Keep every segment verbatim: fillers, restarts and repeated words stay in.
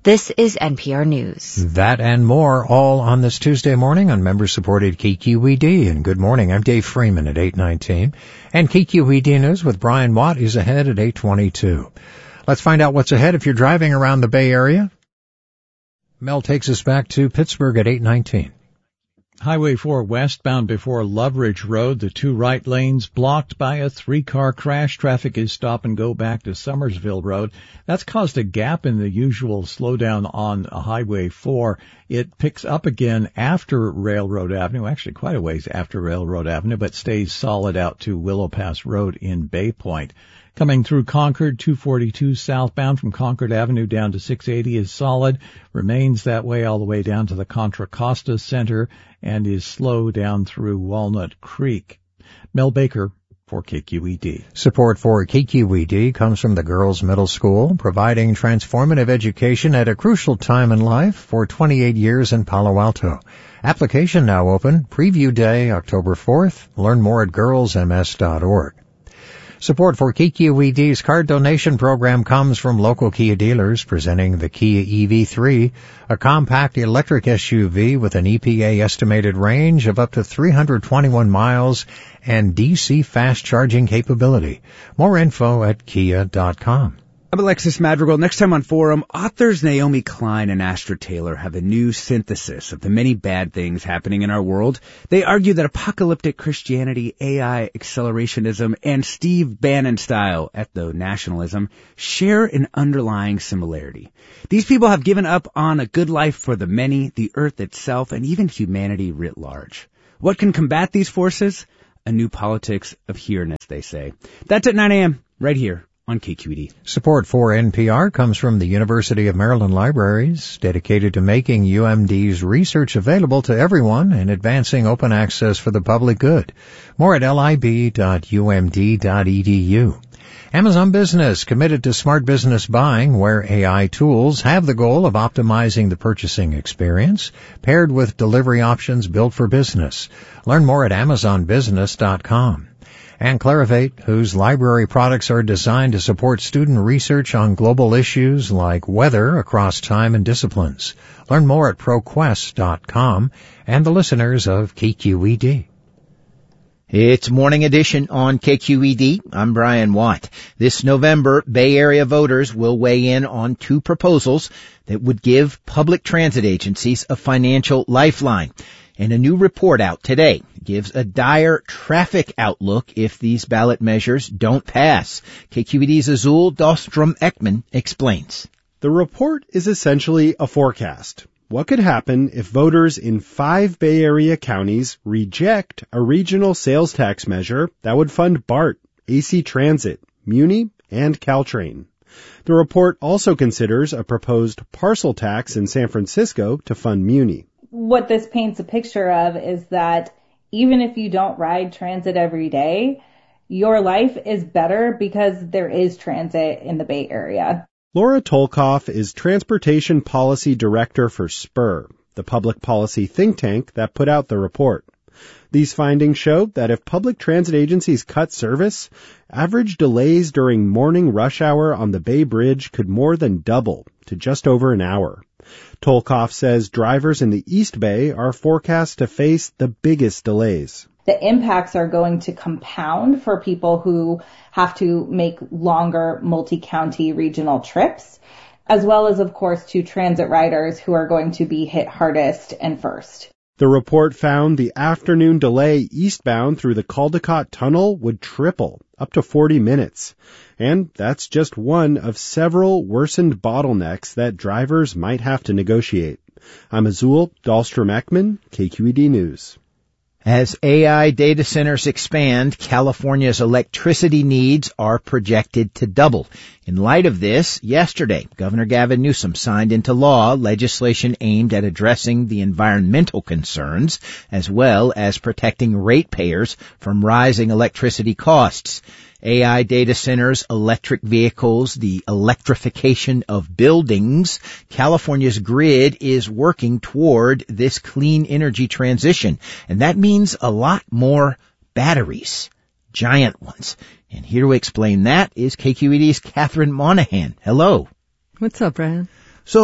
This is N P R News. That and more, all on this Tuesday morning on member-supported K Q E D. And good morning, I'm Dave Freeman at eight nineteen. And K Q E D News with Brian Watt is ahead at eight twenty-two. Let's find out what's ahead if you're driving around the Bay Area. Mel takes us back to Pittsburgh at eight nineteen. Highway four westbound before Loveridge Road, the two right lanes blocked by a three-car crash. Traffic is stop and go back to Summersville Road. That's caused a gap in the usual slowdown on Highway four. It picks up again after Railroad Avenue, actually quite a ways after Railroad Avenue, but stays solid out to Willow Pass Road in Bay Point. Coming through Concord, two forty-two southbound from Concord Avenue down to six eighty is solid, remains that way all the way down to the Contra Costa Center, and is slow down through Walnut Creek. Mel Baker for K Q E D. Support for K Q E D comes from the Girls Middle School, providing transformative education at a crucial time in life for twenty-eight years in Palo Alto. Application now open. Preview day, October fourth. Learn more at girls m s dot org. Support for K Q E D's card donation program comes from local Kia dealers, presenting the Kia E V three, a compact electric S U V with an E P A estimated range of up to three hundred twenty-one miles and D C fast charging capability. More info at kia dot com. I'm Alexis Madrigal. Next time on Forum, authors Naomi Klein and Astra Taylor have a new synthesis of the many bad things happening in our world. They argue that apocalyptic Christianity, A I accelerationism, and Steve Bannon-style ethno-nationalism share an underlying similarity. These people have given up on a good life for the many, the earth itself, and even humanity writ large. What can combat these forces? A new politics of here-ness, they say. That's at nine a.m. right here on K Q E D. Support for N P R comes from the University of Maryland Libraries, dedicated to making U M D's research available to everyone and advancing open access for the public good. More at lib dot u m d dot e d u. Amazon Business, committed to smart business buying, where A I tools have the goal of optimizing the purchasing experience, paired with delivery options built for business. Learn more at amazon business dot com. And Clarivate, whose library products are designed to support student research on global issues like weather across time and disciplines. Learn more at pro quest dot com and the listeners of K Q E D. It's Morning Edition on K Q E D. I'm Brian Watt. This November, Bay Area voters will weigh in on two proposals that would give public transit agencies a financial lifeline. And a new report out today gives a dire traffic outlook if these ballot measures don't pass. K Q E D's Azul Dahlstrom-Ekman explains. The report is essentially a forecast. What could happen if voters in five Bay Area counties reject a regional sales tax measure that would fund BART, A C Transit, Muni, and Caltrain? The report also considers a proposed parcel tax in San Francisco to fund Muni. What this paints a picture of is that even if you don't ride transit every day, your life is better because there is transit in the Bay Area. Laura Tolkoff is Transportation Policy Director for Spur, the public policy think tank that put out the report. These findings show that if public transit agencies cut service, average delays during morning rush hour on the Bay Bridge could more than double to just over an hour. Tolkoff says drivers in the East Bay are forecast to face the biggest delays. The impacts are going to compound for people who have to make longer multi-county regional trips, as well as, of course, to transit riders who are going to be hit hardest and first. The report found the afternoon delay eastbound through the Caldecott Tunnel would triple, up to forty minutes. And that's just one of several worsened bottlenecks that drivers might have to negotiate. I'm Azul Dahlstrom-Ekman, K Q E D News. As A I data centers expand, California's electricity needs are projected to double. In light of this, yesterday, Governor Gavin Newsom signed into law legislation aimed at addressing the environmental concerns as well as protecting ratepayers from rising electricity costs. A I data centers, electric vehicles, the electrification of buildings. California's grid is working toward this clean energy transition, and that means a lot more batteries, giant ones. And here to explain that is K Q E D's Catherine Monahan. Hello. What's up, Brian? So,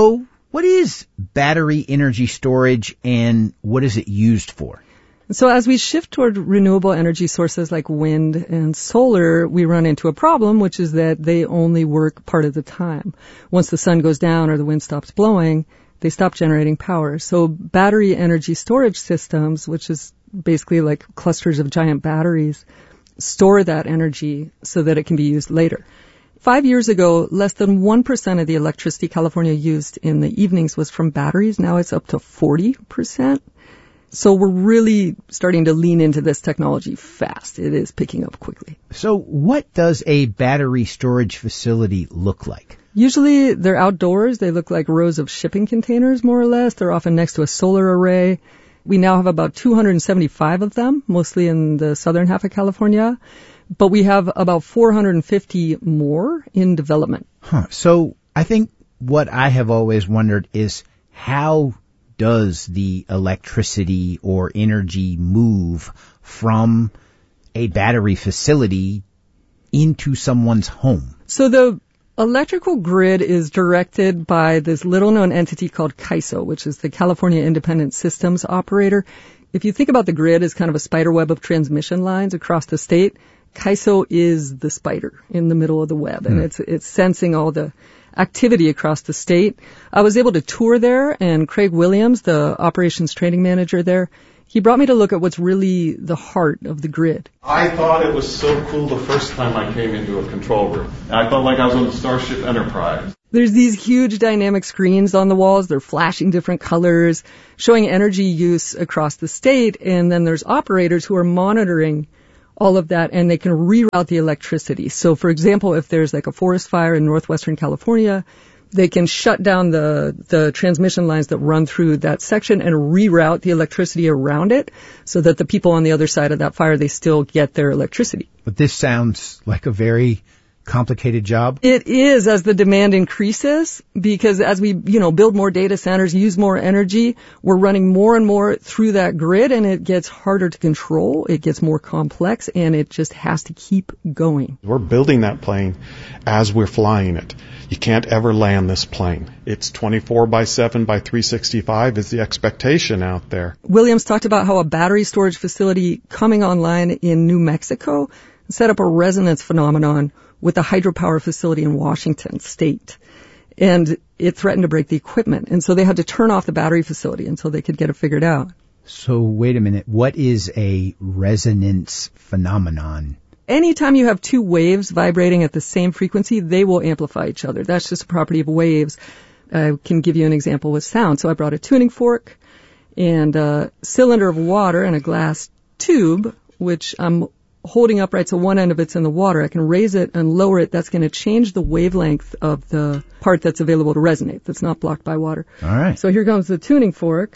What is battery energy storage and what is it used for? So as we shift toward renewable energy sources like wind and solar, we run into a problem, which is that they only work part of the time. Once the sun goes down or the wind stops blowing, they stop generating power. So battery energy storage systems, which is basically like clusters of giant batteries, store that energy so that it can be used later. Five years ago, less than one percent of the electricity California used in the evenings was from batteries. Now it's up to forty percent. So we're really starting to lean into this technology fast. It is picking up quickly. So what does a battery storage facility look like? Usually they're outdoors. They look like rows of shipping containers, more or less. They're often next to a solar array. We now have about two hundred seventy-five of them, mostly in the southern half of California. But we have about four hundred fifty more in development. Huh. So I think what I have always wondered is how does the electricity or energy move from a battery facility into someone's home? So the electrical grid is directed by this little-known entity called C A I S O, which is the California Independent Systems Operator. If you think about the grid as kind of a spider web of transmission lines across the state, C A I S O is the spider in the middle of the web, and mm. it's it's sensing all the activity across the state. I was able to tour there, and Craig Williams, the operations training manager there, he brought me to look at what's really the heart of the grid. I thought it was so cool the first time I came into a control room. I felt like I was on the Starship Enterprise. There's these huge dynamic screens on the walls. They're flashing different colors, showing energy use across the state, and then there's operators who are monitoring all of that, and they can reroute the electricity. So, for example, if there's like a forest fire in northwestern California, they can shut down the, the transmission lines that run through that section and reroute the electricity around it so that the people on the other side of that fire, they still get their electricity. But this sounds like a very complicated job. It is, as the demand increases, because as we, you know, build more data centers, use more energy, we're running more and more through that grid, and it gets harder to control, it gets more complex, and it just has to keep going. We're building that plane as we're flying it. You can't ever land this plane. It's twenty-four by seven by three sixty-five is the expectation out there. Williams talked about how a battery storage facility coming online in New Mexico set up a resonance phenomenon with a hydropower facility in Washington state. And it threatened to break the equipment. And so they had to turn off the battery facility until they could get it figured out. So wait a minute. What is a resonance phenomenon? Anytime you have two waves vibrating at the same frequency, they will amplify each other. That's just a property of waves. I can give you an example with sound. So I brought a tuning fork and a cylinder of water and a glass tube, which I'm holding upright, so one end of it's in the water. I can raise it and lower it. That's going to change the wavelength of the part that's available to resonate, that's not blocked by water. All right. So here comes the tuning fork.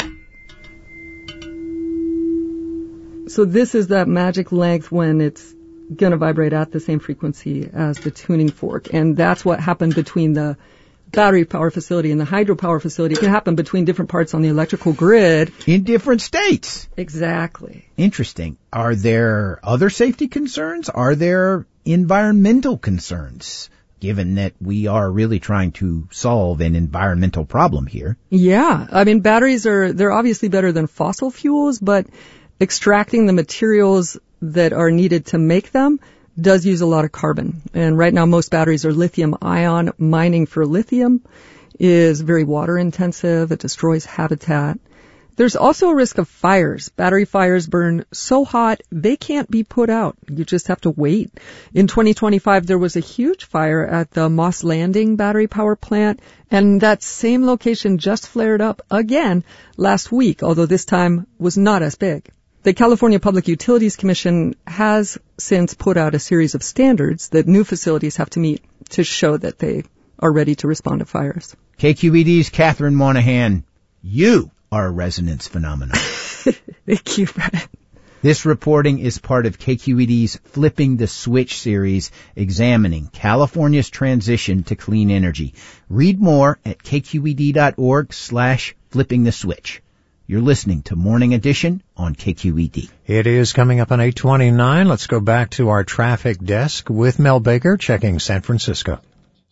So this is that magic length when it's going to vibrate at the same frequency as the tuning fork. And that's what happened between the battery power facility and the hydropower facility. It can happen between different parts on the electrical grid. In different states. Exactly. Interesting. Are there other safety concerns? Are there environmental concerns, given that we are really trying to solve an environmental problem here? Yeah. I mean, batteries are, they're obviously better than fossil fuels, but extracting the materials that are needed to make them does use a lot of carbon. And right now most batteries are lithium ion. Mining for lithium is very water intensive. It destroys habitat. There's also a risk of fires. Battery fires burn so hot they can't be put out. You just have to wait. In twenty twenty-five there was a huge fire at the Moss Landing battery power plant, and that same location just flared up again last week, although this time was not as big. The California Public Utilities Commission has since put out a series of standards that new facilities have to meet to show that they are ready to respond to fires. K Q E D's Catherine Monahan, you are a resonance phenomenon. Thank you, Brett. This reporting is part of K Q E D's Flipping the Switch series, examining California's transition to clean energy. Read more at kqed.org slash flipping the switch. You're listening to Morning Edition on K Q E D. It is coming up on eight twenty-nine. Let's go back to our traffic desk with Mel Baker checking San Francisco.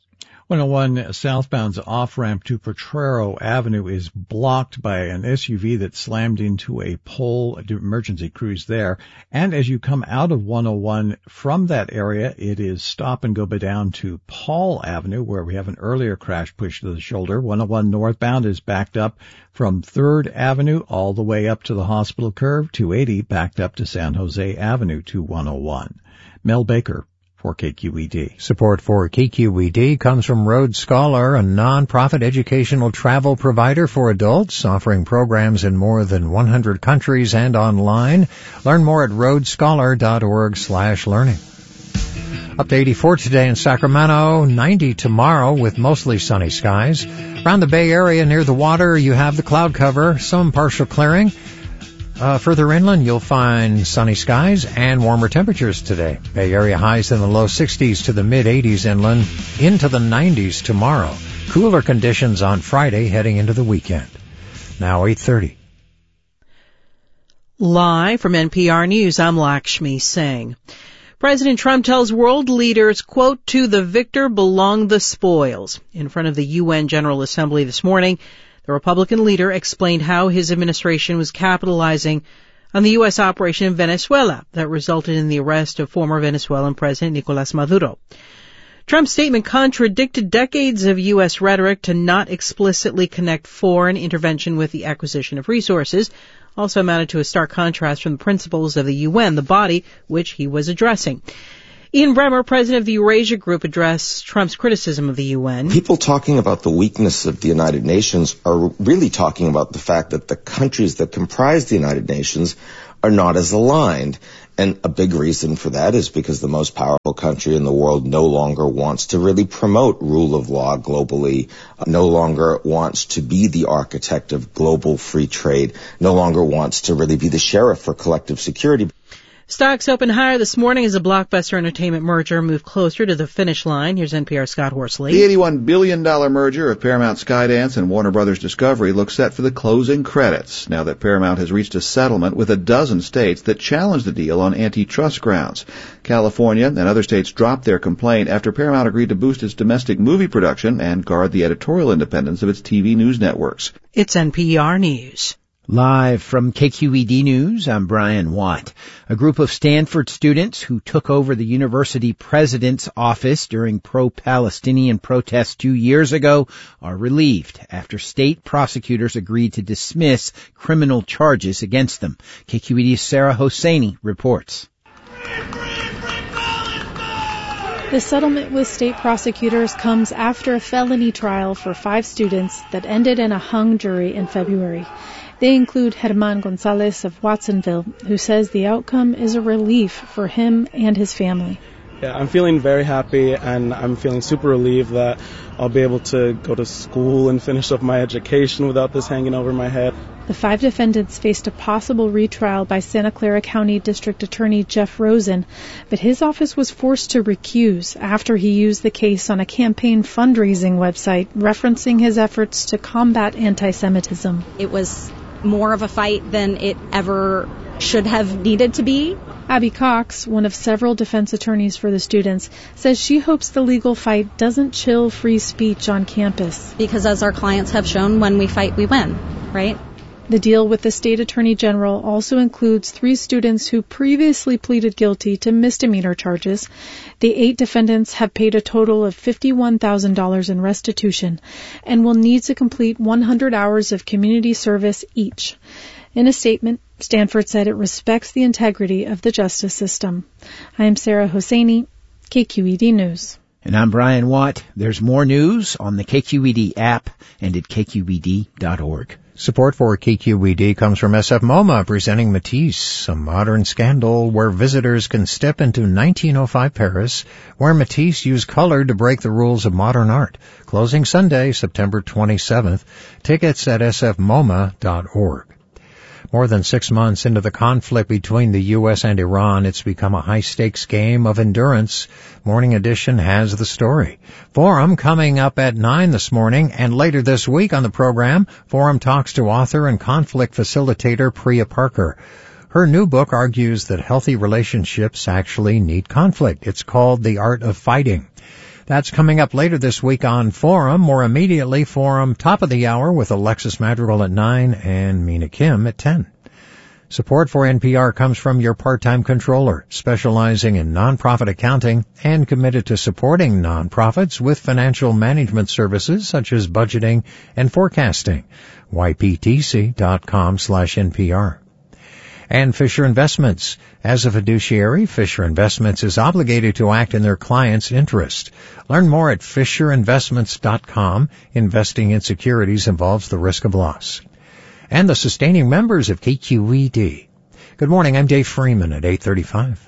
one oh one southbound's off-ramp to Potrero Avenue is blocked by an S U V that slammed into a pole. Emergency crews there. And as you come out of one oh one from that area, it is stop and go down to Paul Avenue, where we have an earlier crash pushed to the shoulder. one oh one northbound is backed up from third Avenue all the way up to the hospital curve. two eighty backed up to San Jose Avenue to one oh one. Mel Baker for K Q E D. Support for K Q E D comes from Road Scholar, a non-profit educational travel provider for adults, offering programs in more than one hundred countries and online. Learn more at roadscholar.org slash learning. Up to eighty-four today in Sacramento, ninety tomorrow with mostly sunny skies. Around the Bay Area near the water, you have the cloud cover, some partial clearing. Uh, further inland, you'll find sunny skies and warmer temperatures today. Bay Area highs in the low sixties to the mid-eighties inland, into the nineties tomorrow. Cooler conditions on Friday heading into the weekend. Now eight thirty. Live from N P R News, I'm Lakshmi Singh. President Trump tells world leaders, quote, "To the victor belong the spoils." In front of the U N General Assembly this morning, the Republican leader explained how his administration was capitalizing on the U S operation in Venezuela that resulted in the arrest of former Venezuelan President Nicolas Maduro. Trump's statement contradicted decades of U S rhetoric to not explicitly connect foreign intervention with the acquisition of resources, also amounted to a stark contrast from the principles of the U N, the body which he was addressing. Ian Bremmer, president of the Eurasia Group, addressed Trump's criticism of the U N. People talking about the weakness of the United Nations are really talking about the fact that the countries that comprise the United Nations are not as aligned. And a big reason for that is because the most powerful country in the world no longer wants to really promote rule of law globally, no longer wants to be the architect of global free trade, no longer wants to really be the sheriff for collective security. Stocks open higher this morning as the Blockbuster Entertainment merger moved closer to the finish line. Here's N P R's Scott Horsley. The eighty-one billion dollars merger of Paramount Skydance and Warner Brothers Discovery looks set for the closing credits, now that Paramount has reached a settlement with a dozen states that challenged the deal on antitrust grounds. California and other states dropped their complaint after Paramount agreed to boost its domestic movie production and guard the editorial independence of its T V news networks. It's N P R News. Live from K Q E D News, I'm Brian Watt. A group of Stanford students who took over the university president's office during pro-Palestinian protests two years ago are relieved after state prosecutors agreed to dismiss criminal charges against them. K Q E D's Sarah Hosseini reports. The settlement with state prosecutors comes after a felony trial for five students that ended in a hung jury in February. They include Herman Gonzalez of Watsonville, who says the outcome is a relief for him and his family. Yeah, I'm feeling very happy, and I'm feeling super relieved that I'll be able to go to school and finish up my education without this hanging over my head. The five defendants faced a possible retrial by Santa Clara County District Attorney Jeff Rosen, but his office was forced to recuse after he used the case on a campaign fundraising website referencing his efforts to combat anti-Semitism. It was more of a fight than it ever should have needed to be. Abby Cox, one of several defense attorneys for the students, says she hopes the legal fight doesn't chill free speech on campus. Because as our clients have shown, when we fight, we win, right? The deal with the state attorney general also includes three students who previously pleaded guilty to misdemeanor charges. The eight defendants have paid a total of fifty-one thousand dollars in restitution and will need to complete one hundred hours of community service each. In a statement, Stanford said it respects the integrity of the justice system. I am Sarah Hosseini, K Q E D News. And I'm Brian Watt. There's more news on the K Q E D app and at K Q E D dot org. Support for K Q E D comes from S F MoMA, presenting Matisse, a modern scandal where visitors can step into nineteen oh five Paris, where Matisse used color to break the rules of modern art. Closing Sunday, September twenty-seventh. Tickets at S F MoMA dot org. More than six months into the conflict between the U S and Iran, it's become a high-stakes game of endurance. Morning Edition has the story. Forum coming up at nine this morning, and later this week on the program, Forum talks to author and conflict facilitator Priya Parker. Her new book argues that healthy relationships actually need conflict. It's called The Art of Fighting. That's coming up later this week on Forum. More immediately, Forum top of the hour with Alexis Madrigal at nine and Mina Kim at ten. Support for N P R comes from your part-time controller, specializing in nonprofit accounting and committed to supporting nonprofits with financial management services such as budgeting and forecasting. Y P T C dot com slash N P R. And Fisher Investments. As a fiduciary, Fisher Investments is obligated to act in their client's interest. Learn more at Fisher Investments dot com. Investing in securities involves the risk of loss. And the sustaining members of K Q E D. Good morning, I'm Dave Freeman at eight thirty-five.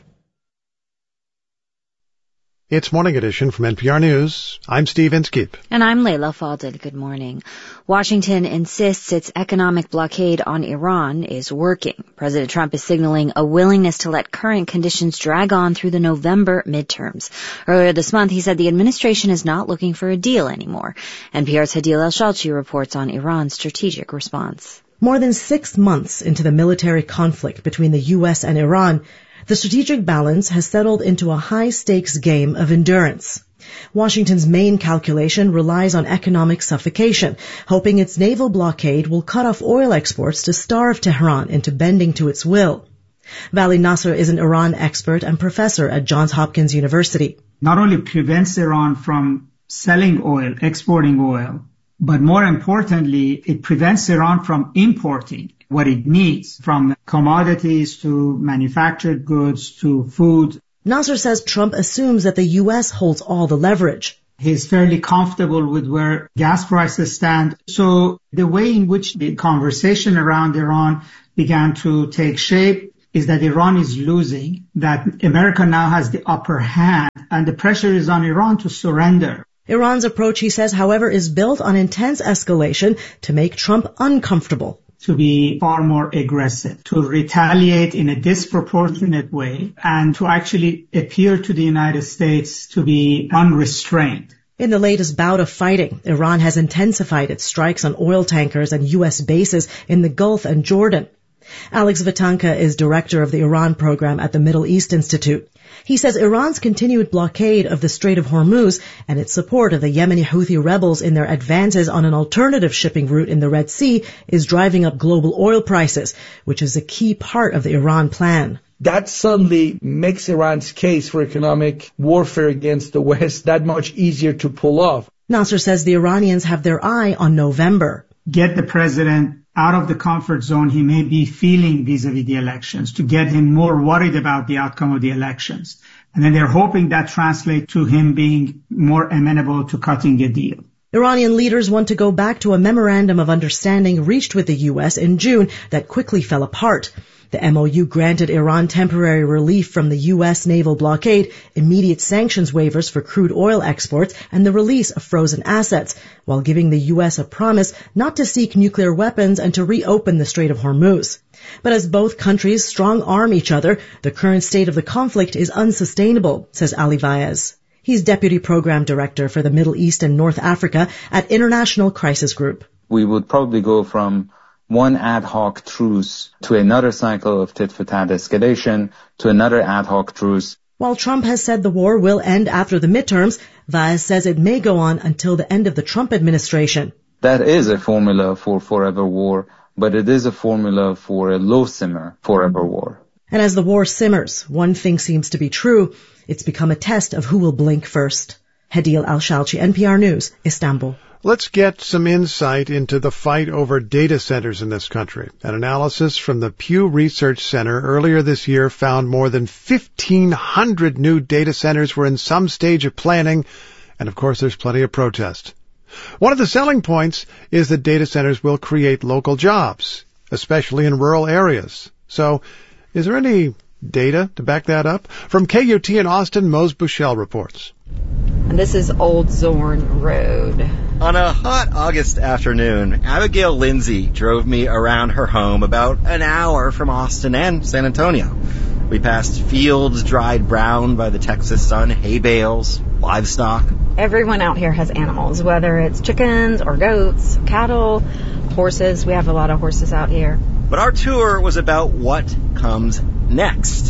It's Morning Edition from N P R News. I'm Steve Inskeep. And I'm Layla Falded. Good morning. Washington insists its economic blockade on Iran is working. President Trump is signaling a willingness to let current conditions drag on through the November midterms. Earlier this month, he said the administration is not looking for a deal anymore. N P R's Hadil El-Shalchi reports on Iran's strategic response. More than six months into the military conflict between the U S and Iran, the strategic balance has settled into a high-stakes game of endurance. Washington's main calculation relies on economic suffocation, hoping its naval blockade will cut off oil exports to starve Tehran into bending to its will. Vali Nasser is an Iran expert and professor at Johns Hopkins University. Not only prevents Iran from selling oil, exporting oil, but more importantly, it prevents Iran from importing what it needs, from commodities to manufactured goods to food. Nasser says Trump assumes that the U S holds all the leverage. He's fairly comfortable with where gas prices stand. So the way in which the conversation around Iran began to take shape is that Iran is losing, that America now has the upper hand, and the pressure is on Iran to surrender. Iran's approach, he says, however, is built on intense escalation to make Trump uncomfortable. To be far more aggressive, to retaliate in a disproportionate way, and to actually appear to the United States to be unrestrained. In the latest bout of fighting, Iran has intensified its strikes on oil tankers and U S bases in the Gulf and Jordan. Alex Vitanka is director of the Iran program at the Middle East Institute. He says Iran's continued blockade of the Strait of Hormuz and its support of the Yemeni Houthi rebels in their advances on an alternative shipping route in the Red Sea is driving up global oil prices, which is a key part of the Iran plan. That suddenly makes Iran's case for economic warfare against the West that much easier to pull off. Nasser says the Iranians have their eye on November. Get the president out of the comfort zone he may be feeling vis-a-vis the elections, to get him more worried about the outcome of the elections. And then they're hoping that translates to him being more amenable to cutting a deal. Iranian leaders want to go back to a memorandum of understanding reached with the U S in June that quickly fell apart. The M O U granted Iran temporary relief from the U S naval blockade, immediate sanctions waivers for crude oil exports, and the release of frozen assets, while giving the U S a promise not to seek nuclear weapons and to reopen the Strait of Hormuz. But as both countries strong-arm each other, the current state of the conflict is unsustainable, says Ali Vaez. He's Deputy Program Director for the Middle East and North Africa at International Crisis Group. We would probably go from one ad hoc truce to another cycle of tit-for-tat escalation to another ad hoc truce. While Trump has said the war will end after the midterms, Vaez says it may go on until the end of the Trump administration. That is a formula for forever war, but it is a formula for a low-simmer forever war. And as the war simmers, one thing seems to be true. It's become a test of who will blink first. Hadil El-Shalchi, N P R News, Istanbul. Let's get some insight into the fight over data centers in this country. An analysis from the Pew Research Center earlier this year found more than fifteen hundred new data centers were in some stage of planning, and of course there's plenty of protest. One of the selling points is that data centers will create local jobs, especially in rural areas. So, is there any data to back that up? From K U T in Austin, Mose Bushell reports. And this is Old Zorn Road. On a hot August afternoon, Abigail Lindsay drove me around her home about an hour from Austin and San Antonio. We passed fields dried brown by the Texas sun, hay bales, livestock. Everyone out here has animals, whether it's chickens or goats, cattle, horses. We have a lot of horses out here. But our tour was about what comes next.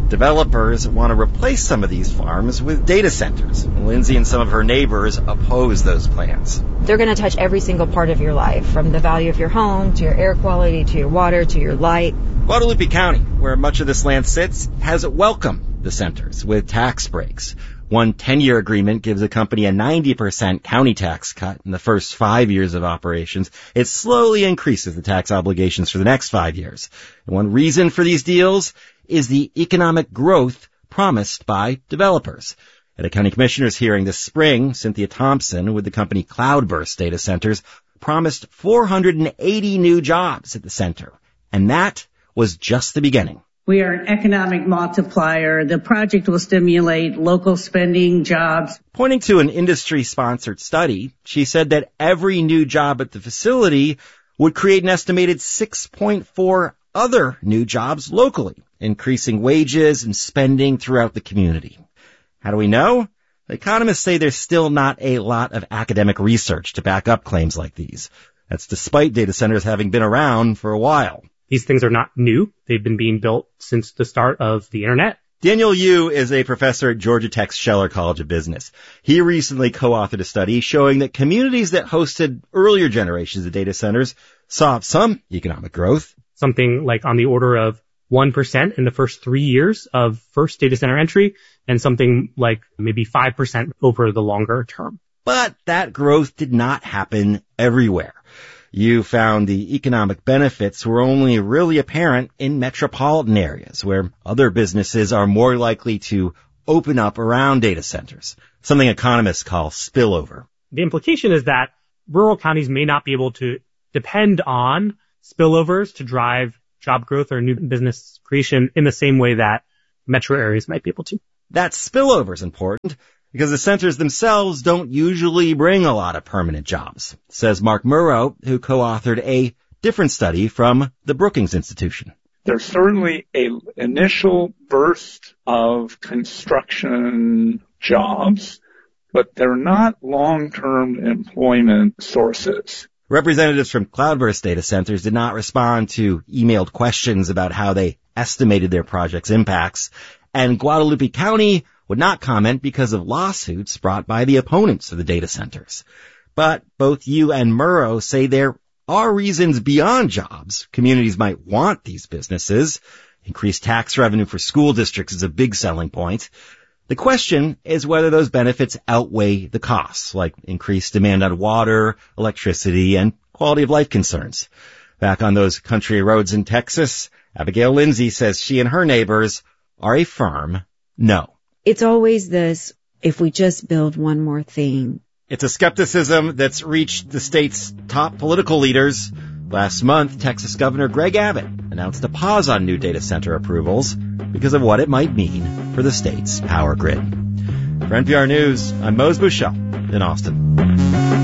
Developers want to replace some of these farms with data centers. Lindsay and some of her neighbors oppose those plans. They're going to touch every single part of your life, from the value of your home, to your air quality, to your water, to your light. Guadalupe County, where much of this land sits, has welcomed the centers with tax breaks. One ten-year agreement gives a company a ninety percent county tax cut in the first five years of operations. It slowly increases the tax obligations for the next five years. And one reason for these deals is the economic growth promised by developers. At a county commissioners hearing this spring, Cynthia Thompson with the company Cloudburst Data Centers promised four hundred eighty new jobs at the center. And that was just the beginning. We are an economic multiplier. The project will stimulate local spending, jobs. Pointing to an industry-sponsored study, she said that every new job at the facility would create an estimated six point four other new jobs locally, increasing wages and spending throughout the community. How do we know? Economists say there's still not a lot of academic research to back up claims like these. That's despite data centers having been around for a while. These things are not new. They've been being built since the start of the internet. Daniel Yu is a professor at Georgia Tech's Scheller College of Business. He recently co-authored a study showing that communities that hosted earlier generations of data centers saw some economic growth. Something like on the order of one percent in the first three years of first data center entry, and something like maybe five percent over the longer term. But that growth did not happen everywhere. You found the economic benefits were only really apparent in metropolitan areas where other businesses are more likely to open up around data centers, something economists call spillover. The implication is that rural counties may not be able to depend on spillovers to drive job growth or new business creation in the same way that metro areas might be able to. That spillover is important because the centers themselves don't usually bring a lot of permanent jobs, says Mark Murrow, who co-authored a different study from the Brookings Institution. There's certainly an initial burst of construction jobs, but they're not long-term employment sources. Representatives from Cloudburst Data Centers did not respond to emailed questions about how they estimated their project's impacts, and Guadalupe County would not comment because of lawsuits brought by the opponents of the data centers. But both Yu and Murrow say there are reasons beyond jobs communities might want these businesses. Increased tax revenue for school districts is a big selling point. The question is whether those benefits outweigh the costs, like increased demand on water, electricity, and quality of life concerns. Back on those country roads in Texas, Abigail Lindsay says she and her neighbors are a firm no. It's always this, if we just build one more thing. It's a skepticism that's reached the state's top political leaders. Last month, Texas Governor Greg Abbott announced a pause on new data center approvals because of what it might mean for the state's power grid. For N P R News, I'm Mose Bushell in Austin.